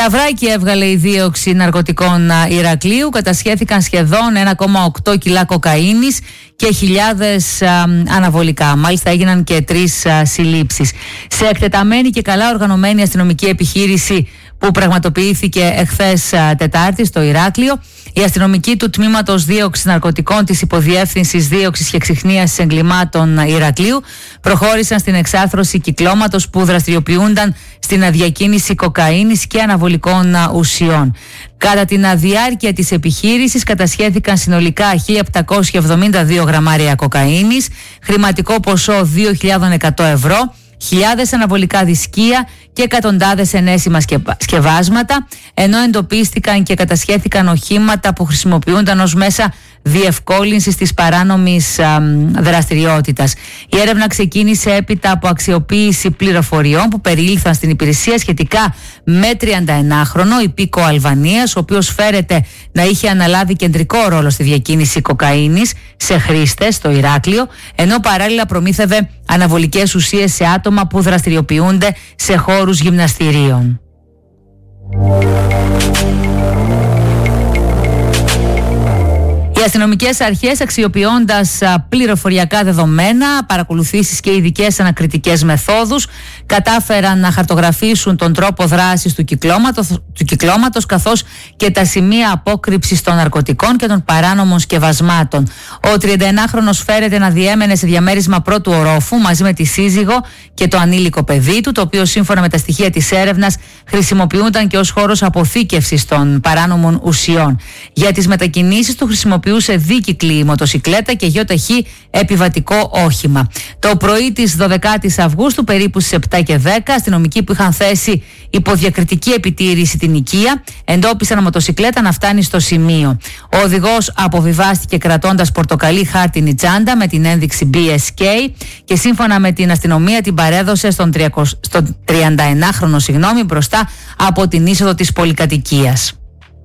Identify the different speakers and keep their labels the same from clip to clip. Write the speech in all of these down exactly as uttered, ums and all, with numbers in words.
Speaker 1: Λαβράκι έβγαλε η δίωξη ναρκωτικών Ηρακλείου. Κατασχέθηκαν σχεδόν ένα κόμμα οκτώ κιλά κοκαίνης και χιλιάδες α, αναβολικά. Μάλιστα έγιναν και τρεις α, συλλήψεις. Σε εκτεταμένη και καλά οργανωμένη αστυνομική επιχείρηση που πραγματοποιήθηκε εχθές α, Τετάρτη στο Ηράκλειο, οι αστυνομικοί του Τμήματος Δίωξης Ναρκωτικών της Υποδιεύθυνσης Δίωξης και Εξιχνίασης Εγκλημάτων Ηρακλείου προχώρησαν στην εξάρθρωση κυκλώματος που δραστηριοποιούνταν στην διακίνηση κοκαίνης και αναβολικών ουσιών. Κατά την διάρκεια της επιχείρησης κατασχέθηκαν συνολικά χίλια επτακόσια εβδομήντα δύο γραμμάρια κοκαίνης, χρηματικό ποσό δύο χιλιάδες εκατό ευρώ, χιλιάδες αναβολικά δισκία και εκατοντάδες ενέσιμα σκευάσματα, ενώ εντοπίστηκαν και κατασχέθηκαν οχήματα που χρησιμοποιούνταν ως μέσα διευκόλυνσης της παράνομης α, δραστηριότητας. Η έρευνα ξεκίνησε έπειτα από αξιοποίηση πληροφοριών που περιήλθαν στην υπηρεσία σχετικά με τριανταενάχρονο υπήκο Αλβανίας, ο οποίος φέρεται να είχε αναλάβει κεντρικό ρόλο στη διακίνηση κοκαίνης σε χρήστες στο Ηράκλειο, ενώ παράλληλα προμήθευε αναβολικές ουσίες σε άτομα που δραστηριοποιούνται σε χώρους γυμναστηρίων. Οι αστυνομικές αρχές, αξιοποιώντας πληροφοριακά δεδομένα, παρακολουθήσεις και ειδικές ανακριτικές μεθόδους, κατάφεραν να χαρτογραφήσουν τον τρόπο δράσης του κυκλώματος, του κυκλώματος καθώς και τα σημεία απόκρυψης των ναρκωτικών και των παράνομων σκευασμάτων. Ο τριανταενάχρονος φέρεται να διέμενε σε διαμέρισμα πρώτου ορόφου μαζί με τη σύζυγο και το ανήλικο παιδί του, το οποίο σύμφωνα με τα στοιχεία της έρευνας χρησιμοποιούνταν και ως χώρος αποθήκευσης των παράνομων ουσιών. Για τις μετακινήσεις του χρησιμοποιούσε δίκυκλη μοτοσικλέτα και γιοταχή επιβατικό όχημα. Το πρωί της δωδεκάτης Αυγούστου, περίπου στις επτά και δέκα, αστυνομικοί που είχαν θέσει υπό διακριτική επιτήρηση την οικία εντόπισαν μοτοσικλέτα να φτάνει στο σημείο. Ο οδηγός αποβιβάστηκε κρατώντας πορτοκαλί χάρτινη τσάντα με την ένδειξη μπι ες κέι και σύμφωνα με την αστυνομία την παρέδωσε στον, στον τριανταενάχρονο συγγνώμη, μπροστά από την είσοδο της πολυκατοικίας.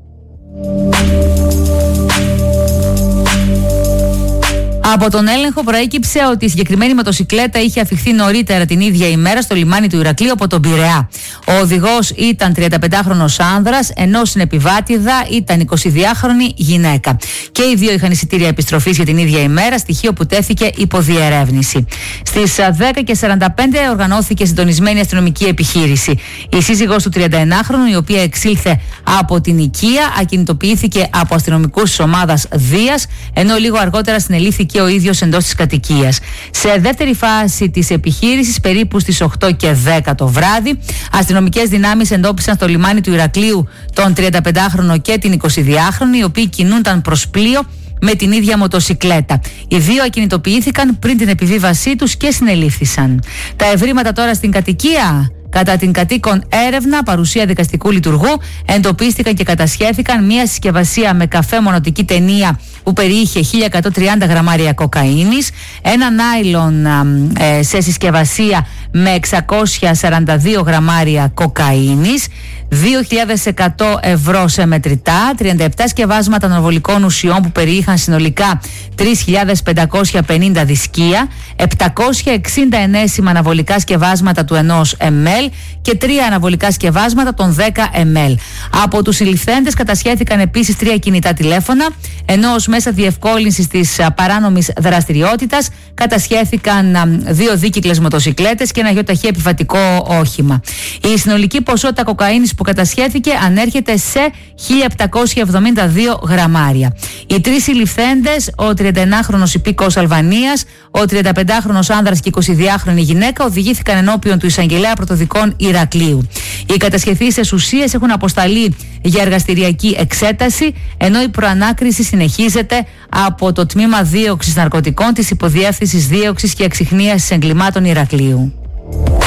Speaker 1: Από τον έλεγχο προέκυψε ότι η συγκεκριμένη μοτοσικλέτα είχε αφιχθεί νωρίτερα την ίδια ημέρα στο λιμάνι του Ηρακλείου από τον Πειραιά. Ο οδηγός ήταν τριανταπεντάχρονος άνδρας, ενώ συνεπιβάτηδα ήταν εικοσιδυάχρονη γυναίκα. Και οι δύο είχαν εισιτήρια επιστροφής για την ίδια ημέρα, στοιχείο που τέθηκε υπό διερεύνηση. Στις δέκα και σαράντα πέντε οργανώθηκε συντονισμένη αστυνομική επιχείρηση. Η σύζυγος του τριανταενάχρονου, η οποία εξήλθε από την οικία, ακινητοποιήθηκε από αστυνομικούς της ομάδας Δίας, ενώ λίγο αργότερα συνελήφθηκε ο ίδιος εντός της κατοικίας. Σε δεύτερη φάση της επιχείρησης, περίπου στις οκτώ και δέκα το βράδυ, αστυνομικές δυνάμεις εντόπισαν στο λιμάνι του Ηρακλείου τον τριανταπεντάχρονο και την εικοσιδυάχρονη, οι οποίοι κινούνταν προς πλοίο με την ίδια μοτοσικλέτα. Οι δύο ακινητοποιήθηκαν πριν την επιβίβασή τους και συνελήφθησαν. Τα ευρήματα τώρα στην κατοικία. Κατά την κατοίκον έρευνα, παρουσία δικαστικού λειτουργού, εντοπίστηκαν και κατασχέθηκαν μια συσκευασία με καφέ μονοτική ταινία που περιείχε χίλια εκατόν τριάντα γραμμάρια κοκαίνης, ένα νάιλον ε, σε συσκευασία με εξακόσια σαράντα δύο γραμμάρια κοκαίνης, δύο χιλιάδες εκατό ευρώ σε μετρητά, τριάντα επτά σκευάσματα αναβολικών ουσιών που περιείχαν συνολικά τρεις χιλιάδες πεντακόσια πενήντα δισκία, επτακόσια εξήντα ενέσιμα αναβολικά σκευάσματα του ενός μιλιλίτρων και τρία αναβολικά σκευάσματα των δέκα μιλιλίτρων. Από τους συλληφθέντες κατασχέθηκαν επίσης τρία κινητά τηλέφωνα, ενώ ως μέσα διευκόλυνσης της παράνομης δραστηριότητας κατασχέθηκαν δύο δίκυκλες μοτοσικλέτες και ένα γιοταχή επιβατικό όχημα. Η συνολική ποσότητα κοκαίνης που κατασχέθηκε ανέρχεται σε χίλια επτακόσια εβδομήντα δύο γραμμάρια. Οι τρεις συλληφθέντες, ο τριανταενάχρονος υπήκοος Αλβανίας, ο τριανταπεντάχρονος άνδρας και η εικοσιδυάχρονη γυναίκα, οδηγήθηκαν ενώπιον του εισαγγελέα πρωτοδικών Ηρακλείου. Οι κατασχεθήσεις ουσίες έχουν αποσταλεί για εργαστηριακή εξέταση, ενώ η προανάκριση συνεχίζεται από το Τμήμα Δίωξης Ναρκωτικών της Υποδιεύθυνσης Δίωξης και Εξιχνίασης Εγκλημάτων Ηρακλείου.